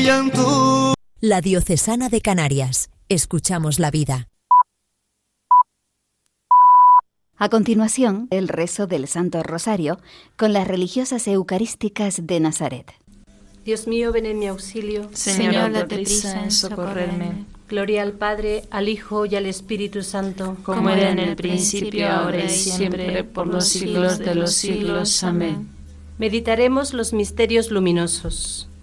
llanto. La Diocesana de Canarias. Escuchamos la vida. A continuación, el rezo del Santo Rosario con las religiosas eucarísticas de Nazaret. Dios mío, ven en mi auxilio. Señor, date prisa en socorrerme. Gloria al Padre, al Hijo y al Espíritu Santo. Como era en el principio, ahora y siempre, por los siglos de los siglos. Amén. Meditaremos los misterios luminosos.